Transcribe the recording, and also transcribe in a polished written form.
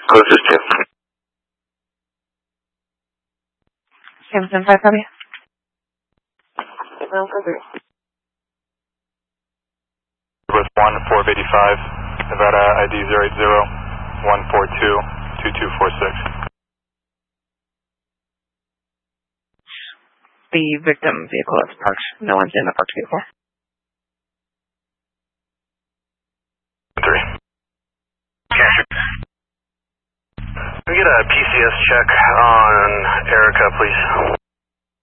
Closest to. 775, copy. With 1-485, Nevada ID 080-142-2246. The victim vehicle is parked. No one's in the parked vehicle. 3. Can we get a PCS check on Erica, please?